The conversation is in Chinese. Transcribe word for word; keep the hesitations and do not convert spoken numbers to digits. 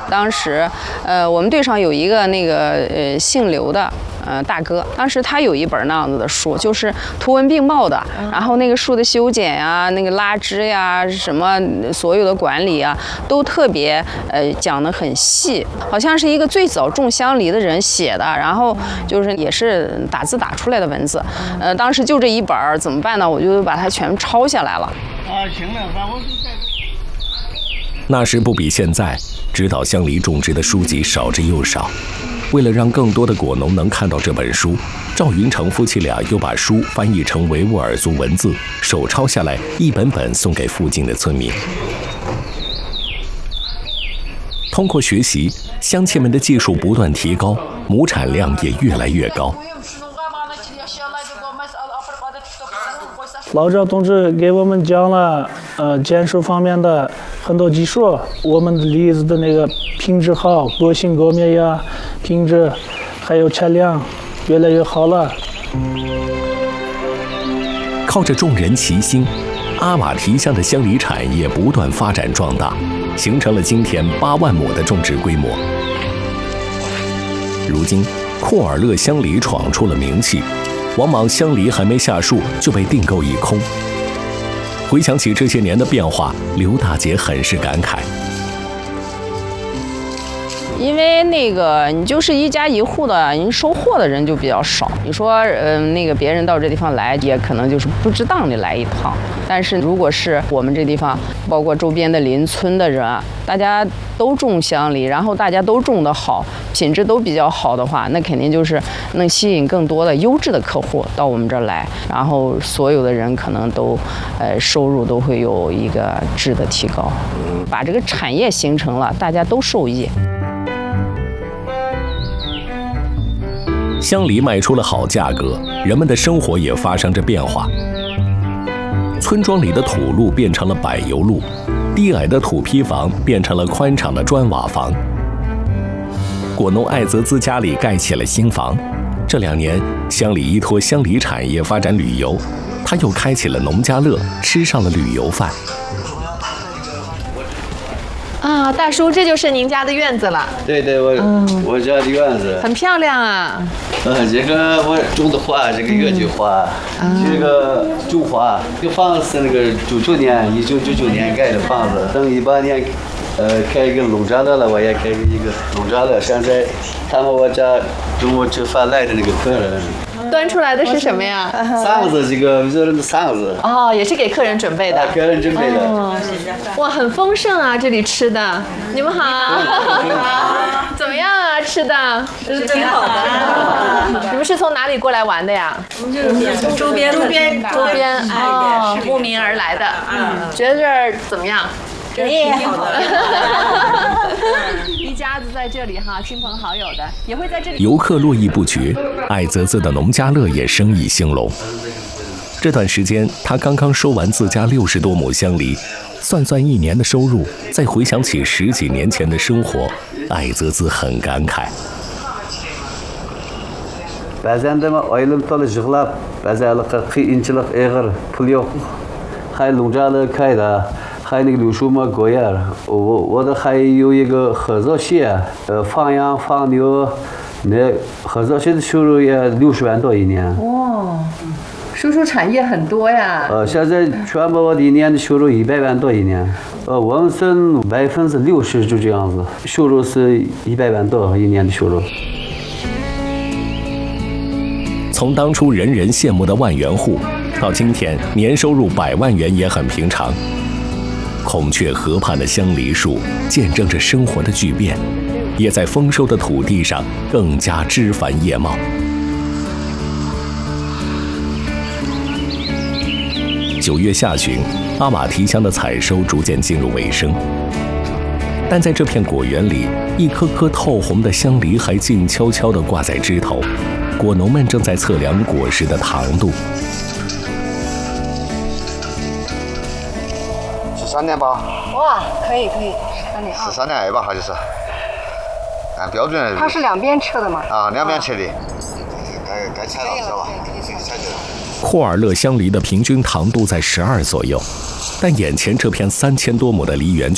当时，呃，我们队上有一个那个呃姓刘的。呃，大哥，当时他有一本那样子的书，就是图文并茂的，然后那个树的修剪呀、那个拉枝呀、什么所有的管理啊，都特别呃讲得很细，好像是一个最早种香梨的人写的，然后就是也是打字打出来的文字，呃，当时就这一本怎么办呢？我就把它全抄下来了。啊，行了，把我。 那时不比现在，指导香梨种植的书籍少之又少。为了让更多的果农能看到这本书，赵云成夫妻俩又把书翻译成维吾尔族文字，手抄下来，一本本送给附近的村民。通过学习，乡亲们的技术不断提高，亩产量也越来越高。 老赵同志给我们讲了呃建设方面的很多技术，我们的梨子的那个品质好，果型果面呀，品质还有产量越来越好了。 靠着众人齐心，阿瓦提乡的香梨产业不断发展壮大，形成了今天八万亩的种植规模。如今，库尔勒香梨闯出了名气。往往香梨还没下树就被订购一空。回想起这些年的变化，刘大姐很是感慨。 因为那个你就是一家一户的，你收货的人就比较少。你说，嗯、呃，那个别人到这地方来，也可能就是不值当的来一趟。但是如果是我们这地方，包括周边的邻村的人，大家都种香梨，然后大家都种得好，品质都比较好的话，那肯定就是能吸引更多的优质的客户到我们这儿来，然后所有的人可能都，呃，收入都会有一个质的提高，把这个产业形成了，大家都受益。 香梨卖出了好价格，人们的生活也发生着变化。村庄里的土路变成了柏油路，低矮的土坯房变成了宽敞的砖瓦房。果农艾泽兹家里盖起了新房。这两年，乡里依托香梨产业发展旅游，他又开起了农家乐，吃上了旅游饭。 啊，大叔，这就是您家的院子了。 对对，我、嗯、我家的院子很漂亮啊。 嗯，这个我种的花，这个月季花，嗯、这个种花。这个房子是那个九九年，一九九九年盖的房子，等一八年，呃，开一个农家乐了，我也开一个农家乐。现在他们我家中午吃饭来的那个客人。 端出来的是什么呀？ 扇子，这个热人的扇子。 哦，也是给客人准备的。 客人准备的。 哦、哇，很丰盛啊，这里吃的。你们好。好。怎么样啊，吃的？ 是挺好的。 你们是从哪里过来玩的呀？ 我们就是周边周边周边哦，慕名而来的。嗯。觉得这儿怎么样？ 人也好的， 一家子在这里哈，亲朋好友的也会在这里。 游客络绎不绝，艾泽兹的农家乐也生意兴隆。这段时间，他刚刚收完自家六十多亩香梨，算算一年的收入，再回想起十几年前的生活，艾泽兹很感慨。 Bazen de ayılım talı jığlap, bazalıqqa qiyinchilik eg'ir, pul yo'q. Hay 농자를开的。还那个柳树嘛果园，我我的还有一个合作社，呃，放羊放牛，那合作社的收入也六十万多一年。 哇，叔叔产业很多呀。 呃，现在全部我的一年的收入一百万多一年。呃，我们是百分之六十就这样子，收入是一百万多一年的收入。 从当初人人羡慕的万元户，到今天年收入百万元也很平常。孔雀河畔的香梨树见证着生活的巨变，也在丰收的土地上更加枝繁叶茂。九月下旬，阿瓦提乡的采收逐渐进入尾声，但在这片果园里，一颗颗透红的香梨还静悄悄地挂在枝头，果农们正在测量果实的糖度。 三年吧。 哇，可以可以，三年啊。 十三年二吧，好像是。按标准。 它是两边车的嘛？ 啊，两边车的。该该采了，知道吧？采去了。 库尔勒香梨的平均糖度在十二左右，但眼前这片三千多亩的梨园